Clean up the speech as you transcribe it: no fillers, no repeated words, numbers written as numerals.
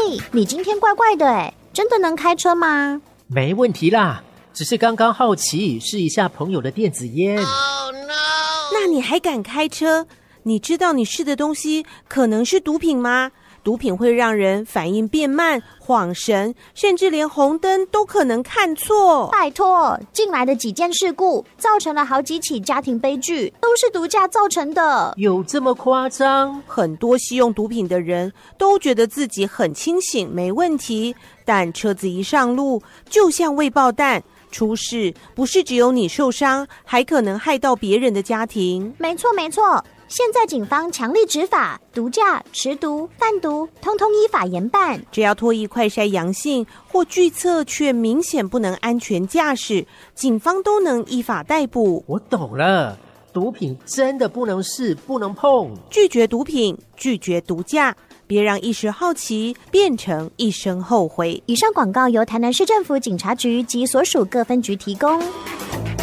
你今天怪怪的真的能开车吗？ 没问题啦，只是刚刚好奇试一下朋友的电子烟。 Oh, no! 那你还敢开车？你知道你试的东西可能是毒品吗？毒品会让人反应变慢、晃神，甚至连红灯都可能看错。 拜托，近来的几件事故造成了好几起家庭悲剧，都是毒驾造成的。 有这么夸张？ 很多吸用毒品的人都觉得自己很清醒，没问题，但车子一上路，就像未爆弹，出事不是只有你受伤，还可能害到别人的家庭。 没错没错，现在警方强力执法，毒驾、持毒、贩毒，通通依法严办。 只要唾液快筛阳性或拒测却明显不能安全驾驶，警方都能依法逮捕。 我懂了，毒品真的不能试，不能碰。 拒绝毒品，拒绝毒驾，别让一时好奇变成一生后悔。 以上广告由台南市政府警察局及所属各分局提供。